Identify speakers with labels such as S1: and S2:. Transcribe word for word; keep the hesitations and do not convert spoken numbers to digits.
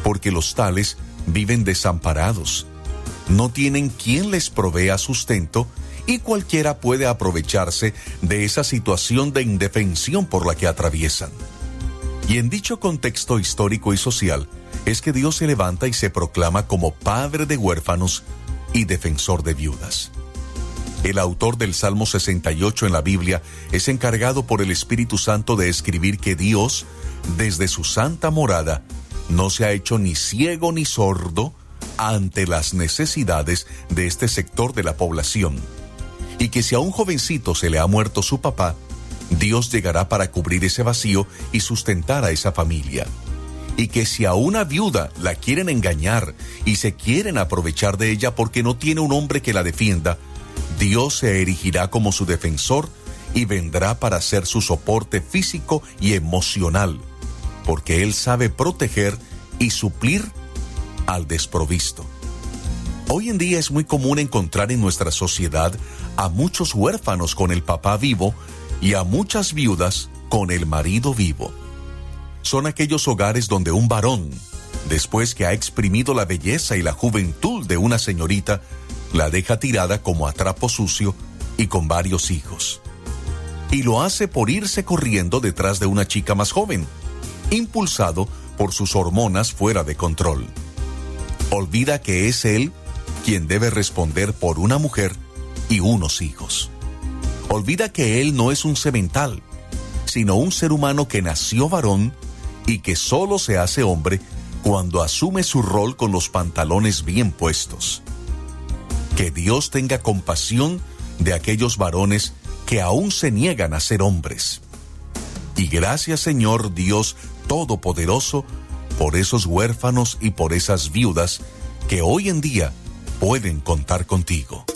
S1: porque los tales viven desamparados, no tienen quien les provea sustento y cualquiera puede aprovecharse de esa situación de indefensión por la que atraviesan. Y en dicho contexto histórico y social es que Dios se levanta y se proclama como Padre de huérfanos y defensor de viudas. El autor del Salmo sesenta y ocho en la Biblia es encargado por el Espíritu Santo de escribir que Dios, desde su santa morada, no se ha hecho ni ciego ni sordo ante las necesidades de este sector de la población, y que si a un jovencito se le ha muerto su papá, Dios llegará para cubrir ese vacío y sustentar a esa familia. Y que si a una viuda la quieren engañar y se quieren aprovechar de ella porque no tiene un hombre que la defienda, Dios se erigirá como su defensor y vendrá para ser su soporte físico y emocional, porque Él sabe proteger y suplir al desprovisto. Hoy en día es muy común encontrar en nuestra sociedad a muchos huérfanos con el papá vivo y a muchas viudas con el marido vivo. Son aquellos hogares donde un varón, después que ha exprimido la belleza y la juventud de una señorita, la deja tirada como a trapo sucio y con varios hijos. Y lo hace por irse corriendo detrás de una chica más joven, impulsado por sus hormonas fuera de control. Olvida que es él quien debe responder por una mujer y unos hijos. Olvida que él no es un semental, sino un ser humano que nació varón y que solo se hace hombre cuando asume su rol con los pantalones bien puestos. Que Dios tenga compasión de aquellos varones que aún se niegan a ser hombres. Y gracias, Señor Dios Todopoderoso, por esos huérfanos y por esas viudas que hoy en día pueden contar contigo.